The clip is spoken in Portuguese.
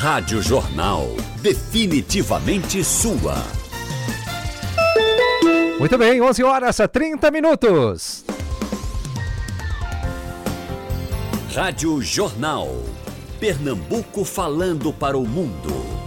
Rádio Jornal, definitivamente sua. Muito bem, 11 horas e 30 minutos. Rádio Jornal, Pernambuco falando para o mundo.